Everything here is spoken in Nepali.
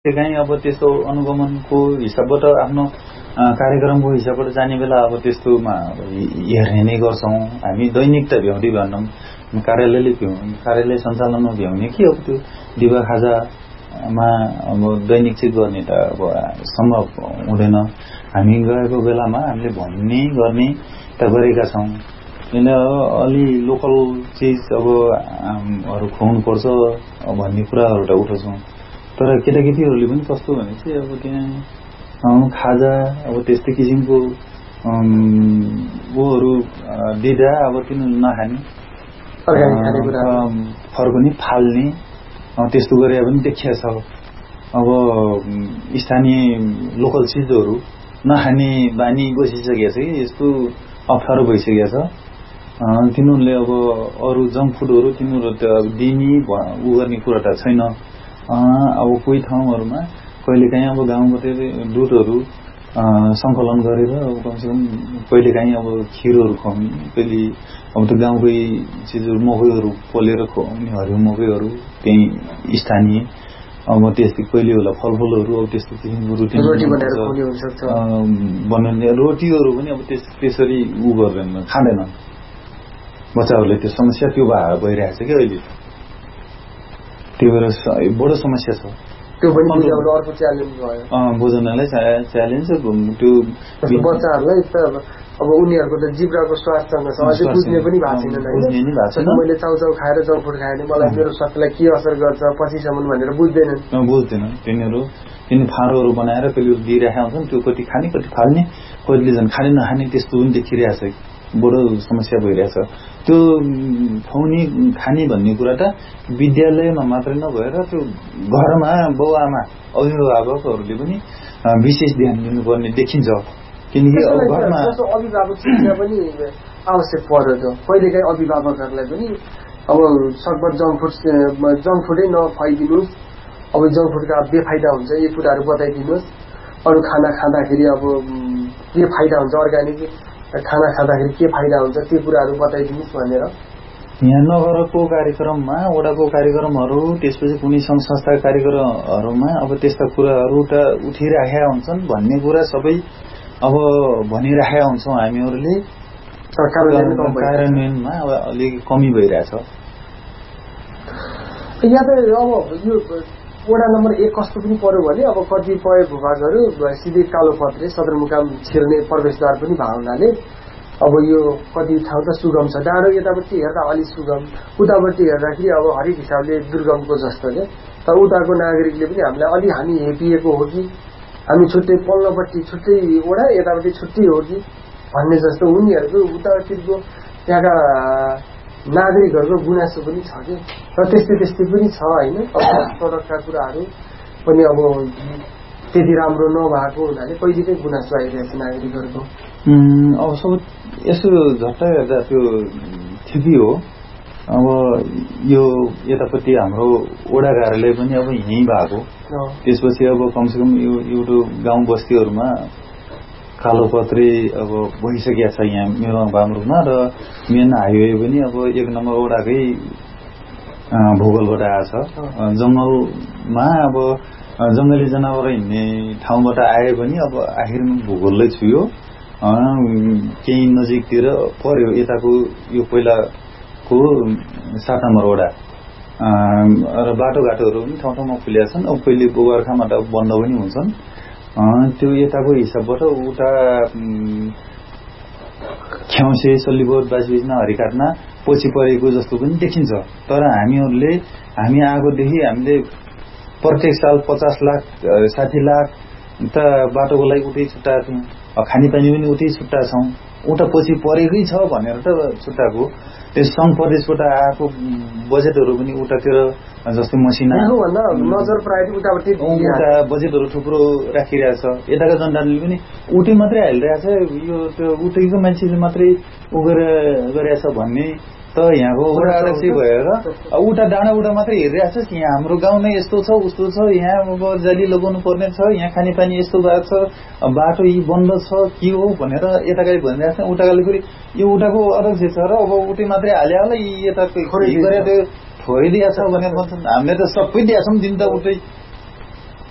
कहीँ अब त्यस्तो अनुगमनको हिसाबबाट आफ्नो कार्यक्रमको हिसाबबाट जाने बेला अब त्यस्तोमा हेर्ने नै गर्छौँ हामी। दैनिक त भ्याउँदै भनौँ, कार्यालयले कार्यालय सञ्चालनमा भ्याउने कि अब त्यो दिवा खाजामा अब दैनिक चाहिँ गर्ने त अब सम्भव हुँदैन। हामी गएको बेलामा हामीले भन्ने गर्ने त गरेका छौँ। किन अलि लोकल चिज अब हरू खुवाउनु पर्छ भन्ने कुराहरू त उठाउँछौँ। तर केटाकेटीहरूले पनि कस्तो भने चाहिँ अब त्यहाँ खाजा अब त्यस्तै किसिमको ऊहरू दिँदा अब तिनीहरू नखाने फर्कने फाल्ने त्यस्तो गरे पनि देखिया छ। अब स्थानीय लोकल चिजहरू नखाने बानी बसिसकेको छ कि यस्तो अप्ठ्यारो भइसकेको छ। तिनीहरूले अब अरू जङ्क फुडहरू तिनीहरू त अब दिने उ गर्ने कुरा त छैन। अब कोही ठाउँहरूमा कहिलेकाहीँ अब गाउँबाट दुधहरू सङ्कलन गरेर अब कमसेकम कहिलेकाहीँ अब खिरहरू खुवाउने, कहिले अब त गाउँकै चिजहरू मकैहरू पोलेर खुवाउने, हरियो मकैहरू त्यही स्थानीय अब त्यस्तै कहिले होला फलफुलहरू अब त्यस्तो किसिमको रुटिन बनाउने रोटीहरू पनि अब त्यसरी उ गर्दैन, खाँदैन बच्चाहरूले। त्यो समस्या त्यो भइरहेको छ कि अहिले, त्यो भएर बडो समस्या छ। त्यो पनि अर्को च्यालेन्ज भयो बुझ्नलाई च्यालेन्ज। त्यो बच्चाहरूलाई अब उनीहरूको त जिब्राको स्वास्थ्यसँग अझै बुझ्ने पनि भएको छैन। मैले चाउचाउ खाएर जङ्क फुड खाएँ भने मलाई मेरो स्वास्थ्यलाई के असर गर्छ पछिसम्म भनेर बुझ्दैनन्। तिनी फाँडोहरू बनाएर कहिले दिइरहेका हुन्छन्, त्यो कति खाने कति फाल्ने, कतिले झन् खाने नखाने त्यस्तो पनि देखिरहेछ। बडो समस्या भइरहेछ। त्यो खुवाउने खाने भन्ने कुरा त विद्यालयमा मात्रै नभएर त्यो घरमा बाउआमा अभिभावकहरूले पनि विशेष ध्यान दिनुपर्ने देखिन्छ। किनकि अब घरमा अभिभावक शिक्षा पनि आवश्यक पर्यो। कहिलेकाहीँ अभिभावकहरूलाई पनि अब सकभर जङ्क फुडै नखुवाइदिनुहोस्, अब जङ्क फुडका बेफाइदा हुन्छ यो कुराहरू बताइदिनुहोस्। अरू खाना खाँदाखेरि अब के फाइदा हुन्छ, अर्ग्यानिक खाना खाँदाखेरि के फाइदा हुन्छ त्यो कुराहरू बताइदिनुहोस् भनेर। यहाँ नगरको कार्यक्रममा, वडाको कार्यक्रमहरू, त्यसपछि कुनै सङ्घ संस्थाका कार्यक्रमहरूमा अब त्यस्ता कुराहरू त उठिराखेका हुन्छन् भन्ने कुरा सबै अब भनिराखेका हुन्छौँ हामीहरूले। कार्यान्वयनमा अब अलिक कमी भइरहेछ। यहाँ त अब यो वडा नम्बर 1 कस्तो पनि पर्यो भने अब कतिपय भूभागहरू सिधै कालोपत्रे सदरमुकाम छिर्ने प्रवेशद्वार पनि भएको हुनाले अब यो कति ठाउँ त सुगम छ। डाँडो यतापट्टि हेर्दा अलि सुगम, उतापट्टि हेर्दाखेरि अब हरेक हिसाबले दुर्गमको जस्तोले। तर उताको नागरिकले पनि हामीलाई अलि हामी हेपिएको हो कि हामी छुट्टै पल्लोपट्टि छुट्टै वडा यतापट्टि छुट्टै हो कि भन्ने जस्तो उनीहरूको उतापट्टिको त्यहाँका नागरिकहरूको गुनासो पनि छ कि। र त्यस्तै पनि छ होइन। प्रडक्टका कुराहरू पनि अब त्यति राम्रो नभएको हुनाले कहिलेकै गुनासो आइरहेको छ नागरिकहरूको। अब सब यसो झट्ट हेर्दा त्यो ठिकै हो। अब यो यतापट्टि हाम्रो वडा कार्यालय पनि अब यहीँ भएको, त्यसपछि अब कमसेकम यो एउटा गाउँ बस्तीहरूमा कालोपत्रे अब भइसकेको छ यहाँ मेरो बामरुमा। र मेन हाइवे पनि अब 1 नम्बर वडाकै भूगोलबाट आएछ। जङ्गलमा अब जङ्गली जनावर हिँड्ने ठाउँबाट आए पनि अब आखिरमा भूगोललाई छुयो, केही नजिकतिर पर्यो। यताको यो पहिलाको 7 नम्बर वडा र बाटोघाटोहरू पनि ठाउँ ठाउँमा खुलेका छन्। अब कहिले बर्खामा त बन्द पनि हुन्छन्। त्यो यताको हिसाबबाट उता ख्याउसे सल्लीबोट बाजबिजना हरिकाटमा पछि परेको जस्तो पनि देखिन्छ। तर हामी आएकोदेखि हामीले प्रत्येक साल 50 लाख 60 लाख त बाटोको लागि उतै छुट्टाएको थियौँ, खानेपानी पनि उतै छुट्टा छौँ। उता पछि परेकै छ भनेर त छुट्टाएको। त्यस सङ्घ प्रदेशबाट आएको बजेटहरू पनि उतातिर जस्तै मसिना नजर प्रायः उतापट्टि उता बजेटहरू थुप्रो राखिरहेछ। यताका जनताले पनि उतै मात्रै हालिरहेछ, यो त्यो उतैको मान्छेले मात्रै गरेछ भन्ने त यहाँको वडा अध्यक्ष भएर उता डाँडा उडा मात्रै हेरिरहेछ कि यहाँ हाम्रो गाउँ नै यस्तो छ उस्तो छ, यहाँ अब जाली लगाउनु पर्ने छ, यहाँ खानेपानी यस्तो भएको छ, बाटो यी बन्द छ के हो भनेर यताकै भनिरहेछ। उताकाले फेरि यो उताको अध्यक्ष छ र अब उतै मात्रै हाल्यो होला, यी यता गरेर थोरै दिएछ भनेर भन्छन्। हामीले त सबै दिएछौँ दिन त उतै